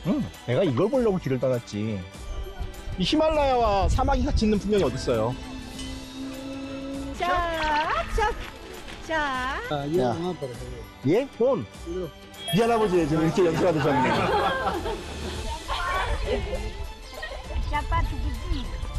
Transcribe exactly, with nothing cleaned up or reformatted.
응, 내가 이걸 보려고 길을 떠났지. 이 히말라야와 사막이 같이 있는 풍경이 어딨어요? 자, 자, 자. Ah, ya, Ya. no, por favor. 예? 돈? Pero, 이 할아버지 지금 이렇게 연수가 되셨네. Sapato pequeno.